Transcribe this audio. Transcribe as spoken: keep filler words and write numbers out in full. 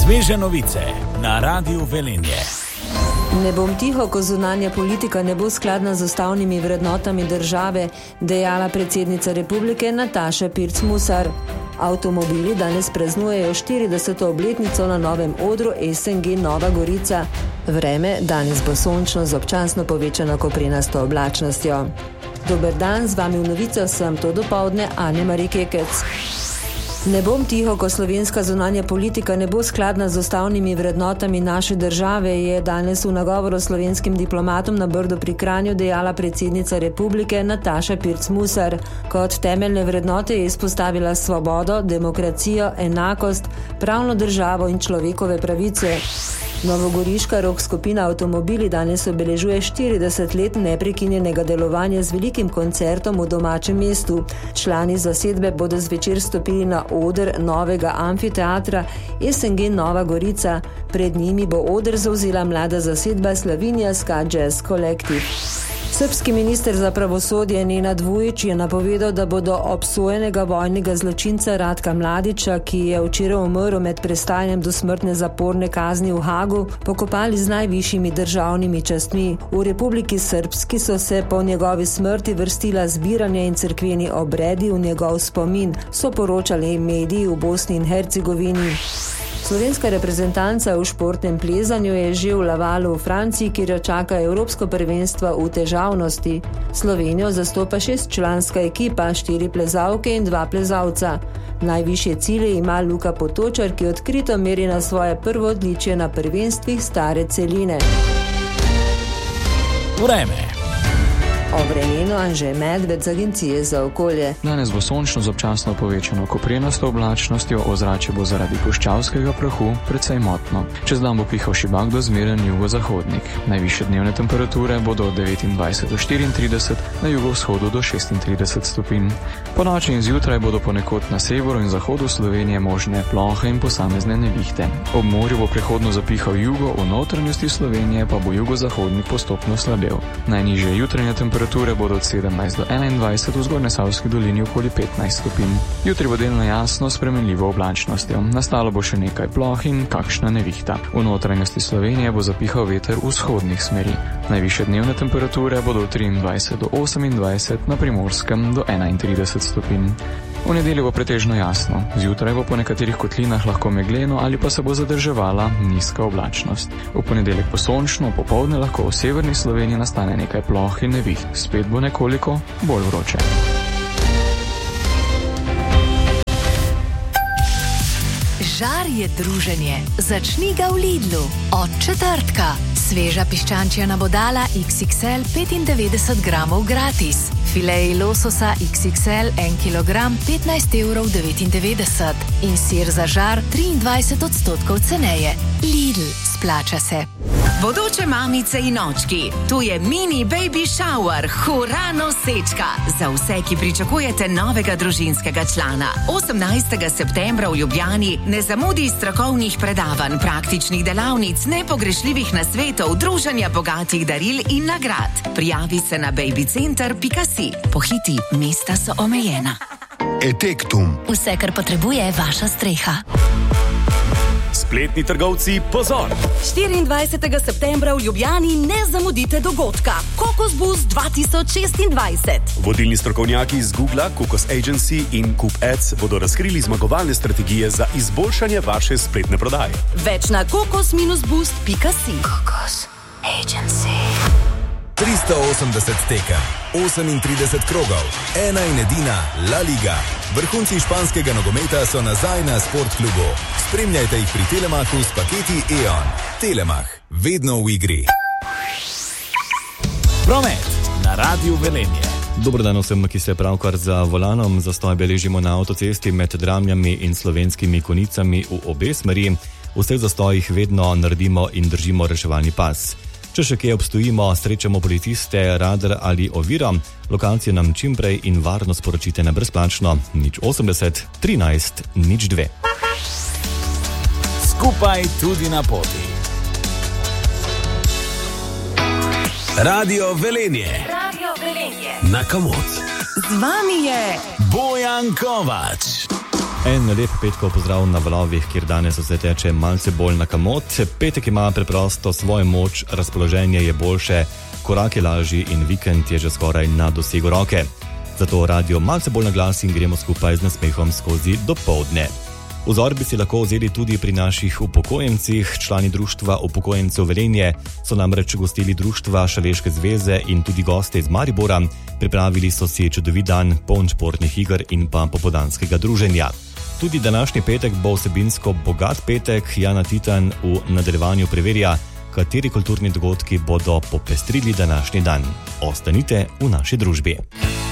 Sveže novice na Radiu Velenje. Ne bom tiho, ko zunanja politika ne bo skladna z ustavnimi vrednotami države, dejala predsednica republike Nataša Pirc Musar. Avtomobili danes praznujejo štirideseto obletnico na novem odru S N G Nova Gorica. Vreme danes bo sončno z občasno povečano koprenasto oblačnostjo. Dober dan, z vami v novicah sem to dopoldne Ane Marij Kekec. Ne bom tiho, ko slovenska zunanja politika ne bo skladna z ustavnimi vrednotami naše države, je danes v nagovoru slovenskim diplomatom na Brdu pri Kranju dejala predsednica republike Nataša Pirc Musar. Kot temeljne vrednote je izpostavila svobodo, demokracijo, enakost, pravno državo in človekove pravice. Novogoriška rock skupina Avtomobili danes obeležuje štirideset let neprekinjenega delovanja z velikim koncertom v domačem mestu. Člani zasedbe bodo zvečer stopili na oder novega amfiteatra S N G Nova Gorica. Pred njimi bo oder zavzela mlada zasedba Slavinja Ska Jazz Collective. Srbski minister za pravosodje Nenad Vujić je napovedal, da bodo obsojenega vojnega zločinca Ratka Mladića, ki je včeraj umrl med prestajanjem dosmrtne zaporne kazni v Hagu, pokopali z najvišjimi državnimi častmi. V Republiki Srbski so se po njegovi smrti vrstila zbiranje in cerkveni obredi v njegov spomin, so poročali mediji v Bosni in Hercegovini. Slovenska reprezentanca v športnem plezanju je že v Lavalu v Franciji, kjer jo čaka Evropsko prvenstvo v težavnosti. Slovenijo zastopa šestčlanska ekipa, štiri plezalke in dva plezalca. Najvišje cilje ima Luka Potočar, ki odkrito meri na svoje prvo odličje na prvenstvih stare celine. Vreme. O vremenu Anže Medved z Agencije za okolje. Danes bo sončno z občasno povečano koprenasto oblačnostjo, ozračje bo zaradi puščavskega prahu precej motno. Čez dan bo pihal šibak do zmeren jugozahodnik. Najvišje dnevne temperature bodo od devetindvajset do štiriintrideset, na jugovzhodu do šestintrideset stopinj. Po noči in zjutraj bodo ponekod na severu in zahodu Slovenije možne plohe in posamezne nevihte. Ob morju bo prehodno zapihal jugo, v notranjosti Slovenije pa bo jugozahodnik postopno slabel. Najnižje jutranje temperature Temperature bodo od sedemnajst do enaindvajset, v Zgornjesavski dolini okoli petnajst stopinj. Jutri bo delno jasno s spremenljivo oblačnostjo. Nastalo bo še nekaj ploh in kakšna nevihta. V notranjosti Slovenije bo zapihal veter vzhodnih smeri. Najvišje dnevne temperature bodo od triindvajset do osemindvajset, na Primorskem do enaintrideset stopinj. V nedeljo bo pretežno jasno. Zjutraj bo po nekaterih kotlinah lahko megleno ali pa se bo zadrževala nizka oblačnost. V ponedeljek bo sončno, popoldne lahko v severni Sloveniji nastane nekaj ploh in neviht. Spet bo nekoliko bolj vroče. Žar je druženje. Začni ga v Lidlu. Od četrtka. Sveža piščančja nabodala X X L petindevetdeset gramov gratis. Fileji lososa X X L en kilogram petnajst evrov devetindevetdeset. In sir za žar triindvajset odstotkov ceneje. Lidl, splača se. Bodoče mamice in očki, tu je mini baby shower, hura nosečka. Za vse, ki pričakujete novega družinskega člana. osemnajstega septembra v Ljubljani ne zamudi strokovnih predavanj, praktičnih delavnic, nepogrešljivih nasvetov, druženja bogatih daril in nagrad. Prijavi se na babycenter pika si. Pohiti, mesta so omejena. Etektum. Vse, kar potrebuje vaša streha. Spletni trgovci, pozor! štiriindvajsetega septembra v Ljubljani ne zamudite dogodka. Kokos Bus dva tisoč šestindvajset. Vodilni strokovnjaki iz Googla, Kokos Agency in Coop Ads bodo razkrili zmagovalne strategije za izboljšanje vaše spletne prodaje. Več na kokos boost pika si. Kokos Agency. tristo osemdeset tekem, osemintrideset krogov, ena in edina La Liga. Vrhunci španskega nogometa so nazaj na Sportklubu. Spremljajte jih pri Telemachu s paketi E O N. Telemach, vedno v igri. Promet na Radiu Velenje. Dober dan vsem, ki ste pravkar za volanom. Zastoj beležimo na avtocesti med Dramljami in Slovenskimi Konicami v obe smeri. V vseh zastojih vedno naredimo in držimo reševalni pas. Če še kje obstojimo, srečamo policiste, radar ali oviro, lokacijo nam čimprej in varno sporočite na brezplačno nič osemdeset trinajst nič dve. Skupaj tudi na poti. Radio Velenje. Radio Velenje. Na Komod. Z vami je Bojan Kovač. En lep petkov pozdrav na valovih, kjer danes vse teče malce bolj na kamot. Petek ima preprosto svojo moč, razpoloženje je boljše, korak je lažji in vikend je že skoraj na dosegu roke. Zato radio malce bolj na glas in gremo skupaj z nasmehom skozi dopoldne. Vzor bi si lahko vzeli tudi pri naših upokojencih. Člani društva upokojencev Velenje so namreč gostili društva Šaleške zveze in tudi goste iz Maribora. Pripravili so si čudovit dan, poln športnih iger in pa popoldanskega druženja. Tudi današnji petek bo vsebinsko bogat petek. Jana Titan v nadaljevanju preverja, kateri kulturni dogodki bodo popestrili današnji dan. Ostanite v naši družbi.